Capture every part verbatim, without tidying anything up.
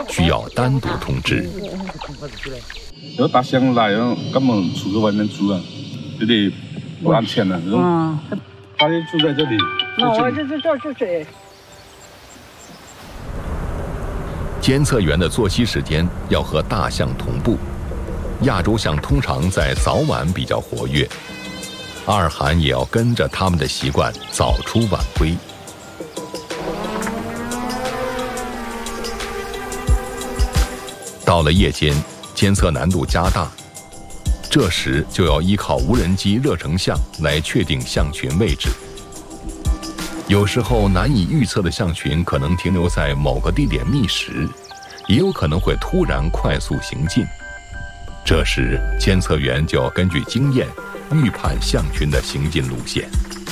需要单独通知。 有大象来了，根本出去外面住啊，这里不安全了。嗯，大家住在这里。 那我这这这这这。 监测员的作息时间要和大象同步。亚洲象通常在早晚比较活跃，二寒也要跟着他们的习惯早出晚归。到了夜间，监测难度加大，这时就要依靠无人机热成像来确定象群位置。有时候难以预测的象群可能停留在某个地点觅食，也有可能会突然快速行进。这时，监测员就要根据经验预判象群的行进路线。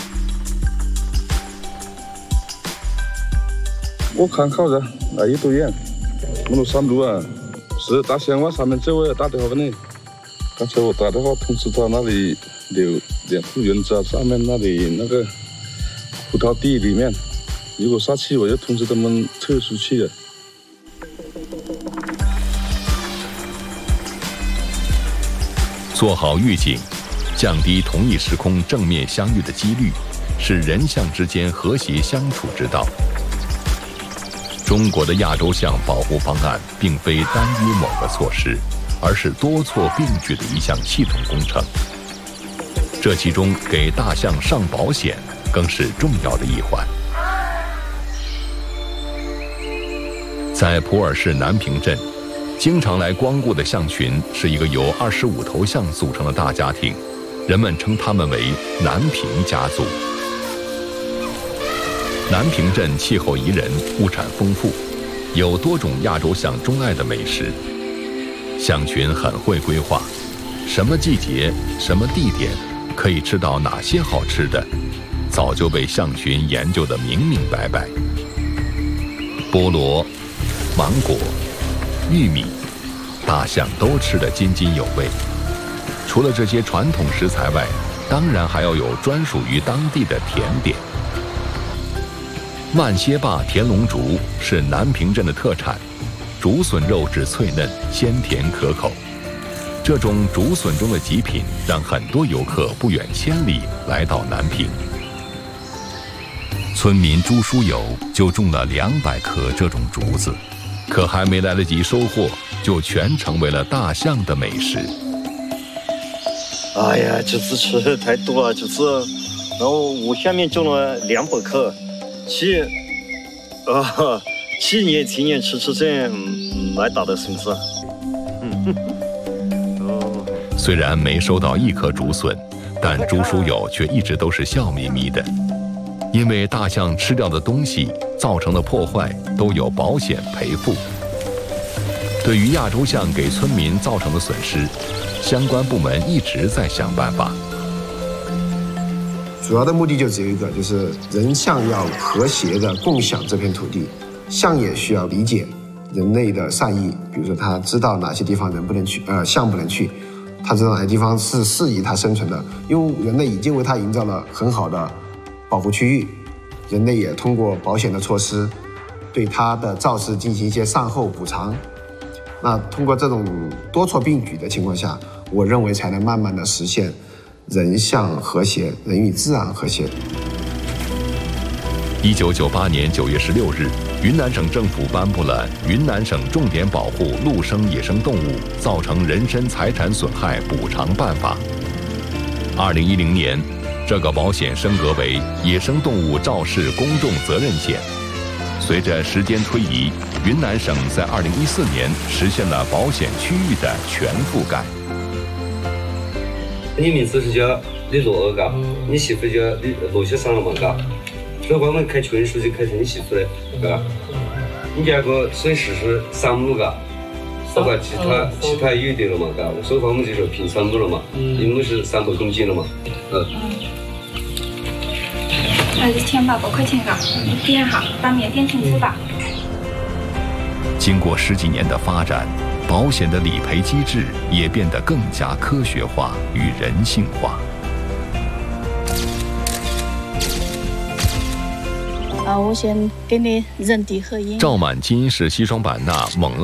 我看好了，那一多远？我们山路啊，是大象往上面走啊，打电话给你。刚才我打电话通知他那里有两户人家上面那里那个葡萄地里面，如果下去我就通知他们退出去了。 做好预警，降低同一时空正面相遇的几率，是人象之间和谐相处之道。中国的亚洲象保护方案并非单一某个措施，而是多措并举的一项系统工程。这其中给大象上保险更是重要的一环。在普洱市南平镇，经常来光顾的象群是一个由二十五头象组成的大家庭，人们称他们为南平家族。南平镇气候宜人，物产丰富，有多种亚洲象钟爱的美食。象群很会规划，什么季节、什么地点可以吃到哪些好吃的，早就被象群研究得明明白白。菠萝、芒果、玉米，大象都吃得津津有味。除了这些传统食材外，当然还要有专属于当地的甜点。万歇坝田龙竹是南平镇的特产，竹笋肉质脆嫩，鲜甜可口。这种竹笋中的极品，让很多游客不远千里来到南平。村民朱书友就种了两百棵这种竹子，可还没来得及收获，就全成为了大象的美食。 哎呀，这次吃的太多了，这次，然后我下面种了两百棵，去，啊，去年前年吃吃这蛮大的损失。嗯哦，虽然没收到一颗竹笋，但朱书友却一直都是笑眯眯的，因为大象吃掉的东西造成的破坏都有保险赔付。对于亚洲象给村民造成的损失，相关部门一直在想办法。 主要的目的就只有一个，就是人象要和谐的共享这片土地，象也需要理解人类的善意，比如说他知道哪些地方人不能去，呃，象不能去，他知道哪些地方是适宜他生存的，因为人类已经为他营造了很好的保护区域，人类也通过保险的措施对他的肇事进行一些善后补偿。那通过这种多措并举的情况下，我认为才能慢慢的实现人象和谐，人与自然和谐。 一九九八年九月十六日，云南省政府颁布了《云南省重点保护陆生野生动物造成人身财产损害补偿办法》。二零一零年，这个保险升格为野生动物肇事公众责任险。随着时间推移，云南省在二零一四年实现了保险区域的全覆盖。 你名字是叫李洛嘎，你媳妇叫李罗先生了嘛嘎？所以我们开群书就开成你媳妇的嘎。你家个损失是三亩嘎，包括其他其他有的了嘛嘎？所以我们就说平三亩了嘛，一亩是三百公斤了嘛，嗯。 那就填八百块钱嘎，你点哈，把面点清楚吧。 经过十几年的发展，保险的理赔机制也变得更加科学化与人性化。 啊，我先给你人地合影。 赵满金是西双版纳勐